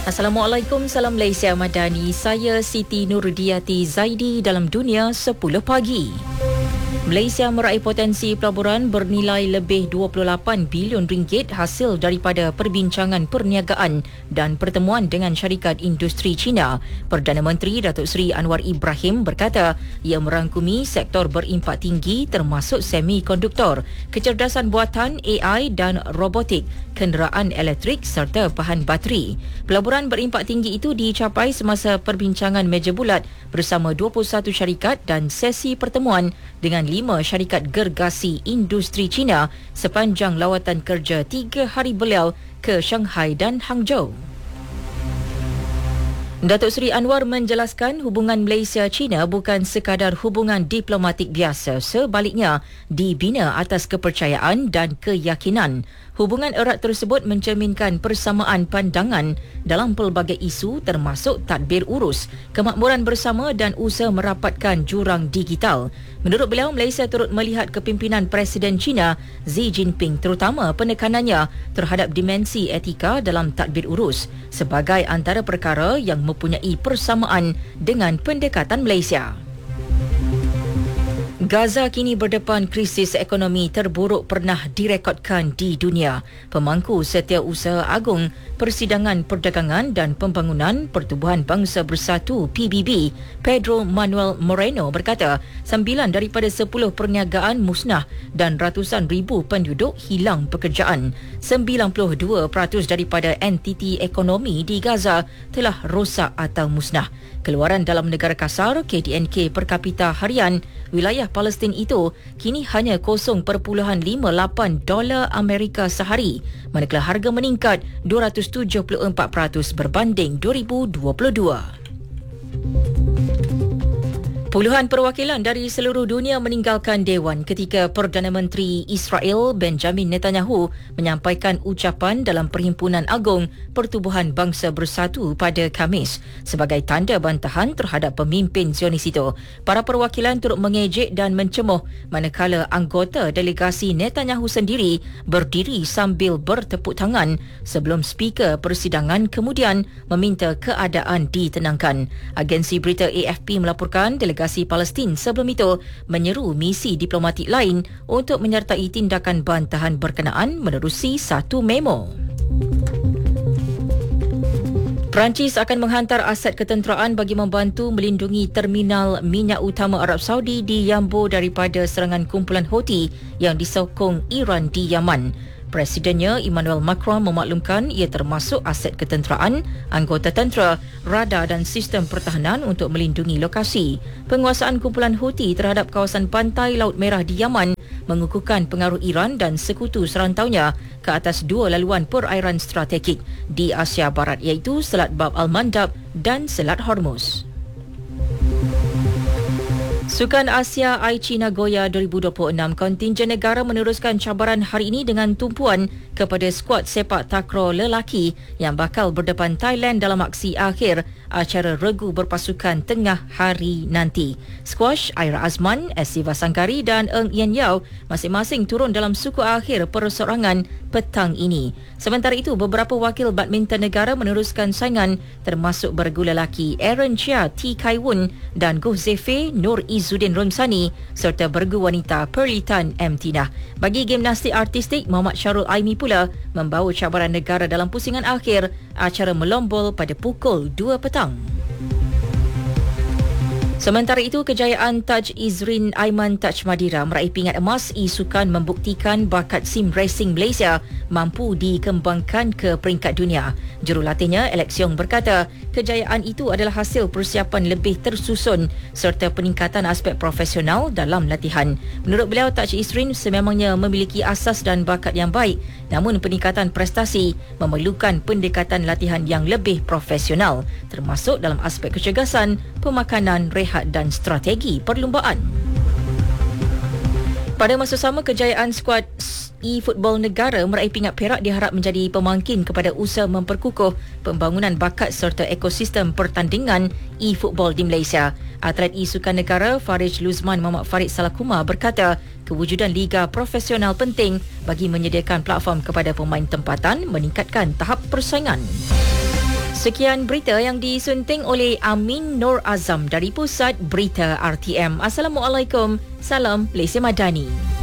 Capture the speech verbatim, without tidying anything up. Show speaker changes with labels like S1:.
S1: Assalamualaikum, salam Malaysia Madani. Saya Siti Nurdiati Zaidi dalam Dunia sepuluh pagi. Malaysia meraih potensi pelaburan bernilai lebih dua puluh lapan bilion ringgit hasil daripada perbincangan perniagaan dan pertemuan dengan syarikat industri Cina. Perdana Menteri Datuk Seri Anwar Ibrahim berkata ia merangkumi sektor berimpak tinggi termasuk semikonduktor, kecerdasan buatan A I dan robotik, kenderaan elektrik serta bahan bateri. Pelaburan berimpak tinggi itu dicapai semasa perbincangan meja bulat bersama dua puluh satu syarikat dan sesi pertemuan dengan lima syarikat gergasi industri Cina sepanjang lawatan kerja tiga hari beliau ke Shanghai dan Hangzhou. Datuk Seri Anwar menjelaskan hubungan Malaysia-China bukan sekadar hubungan diplomatik biasa, sebaliknya dibina atas kepercayaan dan keyakinan. Hubungan erat tersebut mencerminkan persamaan pandangan dalam pelbagai isu termasuk tadbir urus, kemakmuran bersama dan usaha merapatkan jurang digital. Menurut beliau, Malaysia turut melihat kepimpinan Presiden China Xi Jinping terutama penekanannya terhadap dimensi etika dalam tadbir urus sebagai antara perkara yang mempunyai persamaan dengan pendekatan Malaysia. Gaza kini berdepan krisis ekonomi terburuk pernah direkodkan di dunia. Pemangku Setiausaha Agung Persidangan Perdagangan dan Pembangunan Pertubuhan Bangsa Bersatu P B B, Pedro Manuel Moreno berkata sembilan daripada sepuluh perniagaan musnah dan ratusan ribu penduduk hilang pekerjaan. sembilan puluh dua peratus daripada entiti ekonomi di Gaza telah rosak atau musnah. Keluaran dalam negara kasar K D N K per kapita harian wilayah Palestin itu kini hanya kosong perpuluhan lima lapan dolar Amerika sehari, manakala harga meningkat dua ratus tujuh puluh empat peratus berbanding dua ribu dua puluh dua. Puluhan perwakilan dari seluruh dunia meninggalkan Dewan ketika Perdana Menteri Israel Benjamin Netanyahu menyampaikan ucapan dalam Perhimpunan Agung Pertubuhan Bangsa Bersatu pada Khamis sebagai tanda bantahan terhadap pemimpin Zionis itu. Para perwakilan turut mengejek dan mencemuh manakala anggota delegasi Netanyahu sendiri berdiri sambil bertepuk tangan sebelum speaker persidangan kemudian meminta keadaan ditenangkan. Agensi berita A F P melaporkan delegasi Palestin sebelum itu menyeru misi diplomatik lain untuk menyertai tindakan bantahan berkenaan menerusi satu memo. Perancis akan menghantar aset ketenteraan bagi membantu melindungi terminal minyak utama Arab Saudi di Yambo daripada serangan kumpulan Houthi yang disokong Iran di Yaman. Presidennya Emmanuel Macron memaklumkan ia termasuk aset ketenteraan, anggota tentera, radar dan sistem pertahanan untuk melindungi lokasi. Penguasaan kumpulan Houthi terhadap kawasan pantai Laut Merah di Yaman mengukuhkan pengaruh Iran dan sekutu serantaunya ke atas dua laluan perairan strategik di Asia Barat iaitu Selat Bab al-Mandab dan Selat Hormuz. Sukan Asia Aichi Nagoya dua ribu dua puluh enam, kontingen negara meneruskan cabaran hari ini dengan tumpuan kepada skuad sepak takraw lelaki yang bakal berdepan Thailand dalam aksi akhir acara regu berpasukan tengah hari nanti. Squash, Aira Azman, Siva Sangkari dan Eng Yen Yao masing-masing turun dalam suku akhir perseorangan petang ini. Sementara itu, beberapa wakil badminton negara meneruskan saingan termasuk bergu lelaki Aaron Chia, T. Kai Woon dan Goh Zefe, Nur Izzuddin Romsani serta bergu wanita Pearly Tan M. Tina. Bagi gimnastik artistik, Muhammad Syarul Aimi pula membawa cabaran negara dalam pusingan akhir acara melombol pada pukul dua petang. Sementara itu, kejayaan Taj Izrin Aiman Taj Madira meraih pingat emas isukan membuktikan bakat sim racing Malaysia mampu dikembangkan ke peringkat dunia. Jurulatihnya, Alex Yong berkata, kejayaan itu adalah hasil persiapan lebih tersusun serta peningkatan aspek profesional dalam latihan. Menurut beliau, Taj Izrin sememangnya memiliki asas dan bakat yang baik, namun peningkatan prestasi memerlukan pendekatan latihan yang lebih profesional, termasuk dalam aspek kecergasan, pemakanan, rehat dan strategi perlumbaan. Pada masa sama, kejayaan skuad e-football negara meraih pingat perak diharap menjadi pemangkin kepada usaha memperkukuh pembangunan bakat serta ekosistem pertandingan e-football di Malaysia. Atlet e-sukan negara Farid Luzman Muhammad Farid Salakuma berkata kewujudan liga profesional penting bagi menyediakan platform kepada pemain tempatan meningkatkan tahap persaingan. Sekian berita yang disunting oleh Amin Nur Azam dari Pusat Berita R T M. Assalamualaikum. Salam Malaysia Madani.